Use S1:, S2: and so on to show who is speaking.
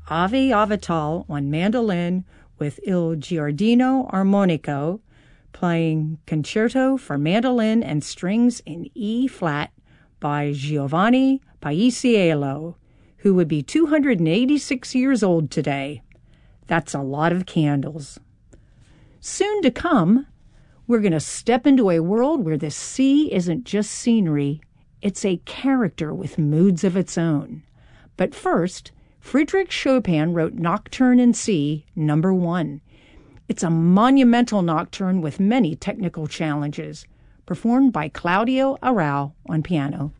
S1: Ave Avital on mandolin with Il Giardino Armonico, playing Concerto for Mandolin and Strings in E-flat by Giovanni Paisiello, who would be 286 years old today. That's a lot of candles. Soon to come, we're going to step into a world where the sea isn't just scenery, it's a character with moods of its own. But first, Frédéric Chopin wrote Nocturne in C, No. 1. It's a monumental nocturne with many technical challenges, performed by Claudio Arrau on piano.